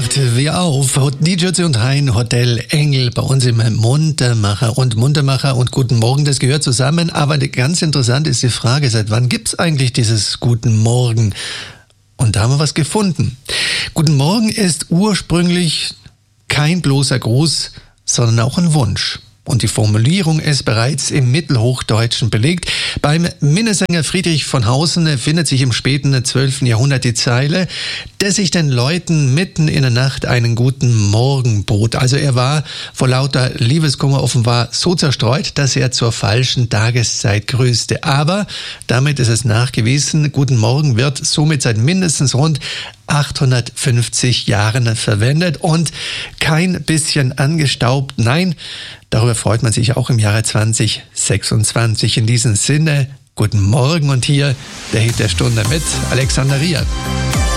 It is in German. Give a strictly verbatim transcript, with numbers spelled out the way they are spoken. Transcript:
Geschäft wie auf. Die Jürze und Hein, Hotel Engel bei uns im Muntermacher. Und Muntermacher und Guten Morgen, das gehört zusammen. Aber ganz interessant ist die Frage, seit wann gibt's eigentlich dieses Guten Morgen? Und da haben wir was gefunden. Guten Morgen ist ursprünglich kein bloßer Gruß, sondern auch ein Wunsch. Und die Formulierung ist bereits im Mittelhochdeutschen belegt. Beim Minnesänger Friedrich von Hausen findet sich im späten zwölften Jahrhundert die Zeile, der sich den Leuten mitten in der Nacht einen guten Morgen bot. Also er war vor lauter Liebeskummer offenbar so zerstreut, dass er zur falschen Tageszeit grüßte. Aber damit ist es nachgewiesen, Guten Morgen wird somit seit mindestens rund achthundertfünfzig Jahren verwendet und kein bisschen angestaubt. Nein, darüber freut man sich auch im Jahre zwanzig sechsundzwanzig. In diesem Sinne, guten Morgen und hier der Hit der Stunde mit Alexander Rier.